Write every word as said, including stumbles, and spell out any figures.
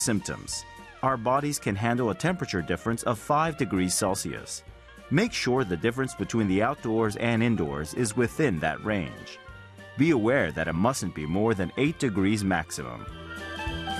Symptoms. Our bodies can handle a temperature difference of five degrees Celsius. Make sure the difference between the outdoors and indoors is within that range. Be aware that it mustn't be more than eight degrees maximum.